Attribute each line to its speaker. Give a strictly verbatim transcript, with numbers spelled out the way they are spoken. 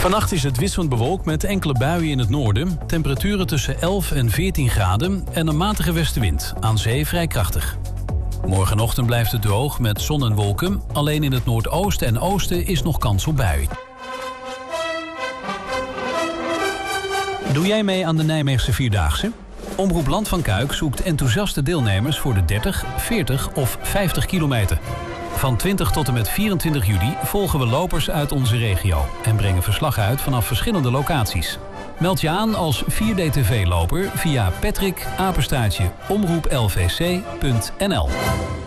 Speaker 1: Vannacht is het wisselend bewolkt met enkele buien in het noorden. Temperaturen tussen elf en veertien graden en een matige westenwind. Aan zee vrij krachtig. Morgenochtend blijft het droog met zon en wolken. Alleen in het noordoosten en oosten is nog kans op bui. Doe jij mee aan de Nijmeegse Vierdaagse? Omroep Land van Kuik zoekt enthousiaste deelnemers voor de dertig, veertig of vijftig kilometer. Van twintig tot en met vierentwintig juli volgen we lopers uit onze regio en brengen verslag uit vanaf verschillende locaties. Meld je aan als vier D T V-loper via Patrick, apenstaartje, omroep L V C punt N L.